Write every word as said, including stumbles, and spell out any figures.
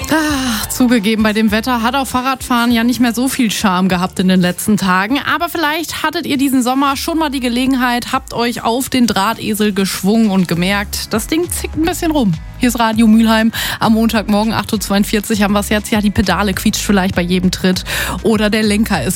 Ach, zugegeben, bei dem Wetter hat auch Fahrradfahren ja nicht mehr so viel Charme gehabt in den letzten Tagen. Aber vielleicht hattet ihr diesen Sommer schon mal die Gelegenheit, habt euch auf den Drahtesel geschwungen und gemerkt, das Ding zickt ein bisschen rum. Hier ist Radio Mülheim. Am Montagmorgen acht Uhr zweiundvierzig haben wir es jetzt. Ja, die Pedale quietscht vielleicht bei jedem Tritt oder der Lenker ist